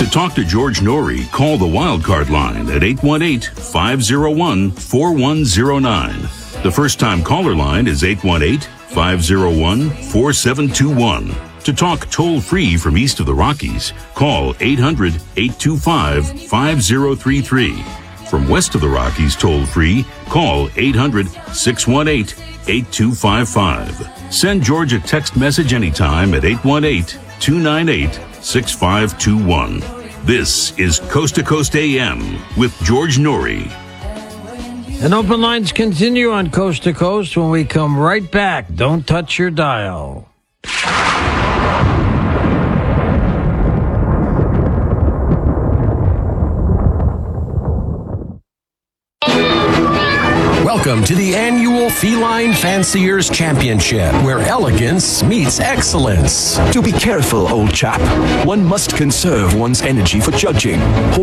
talk to George Norrie, call the Wildcard line at 818-501-4109. The first-time caller line is 818-501-4721. To talk toll-free from east of the Rockies, call 800-825-5033. From west of the Rockies toll-free, call 800-618-8255. Send George a text message anytime at 818-298-6521. This is Coast to Coast AM with George Norrie. And open lines continue on Coast to Coast when we come right back. Don't touch your dial. Welcome to the annual Feline Fanciers Championship, where elegance meets excellence. Do be careful, old chap. One must conserve one's energy for judging.